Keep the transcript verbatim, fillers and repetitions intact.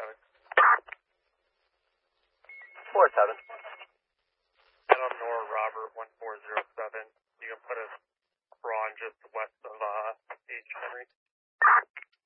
traffic. four seven. Adam Nor Robert one four zero seven. You can put a prawn just west of uh, H. Henry.